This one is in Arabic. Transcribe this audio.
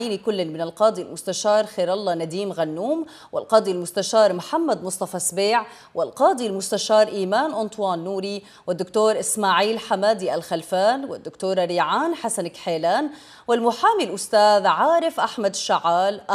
كل من القاضي المستشار خير الله نديم غنوم، والقاضي المستشار محمد مصطفى سبيع، والقاضي المستشار إيمان أنطوان نوري، والدكتور إسماعيل حمادي الخلفان، والدكتورة ريعان حسن كحيلان، والمحامي الأستاذ عارف أحمد الشعال.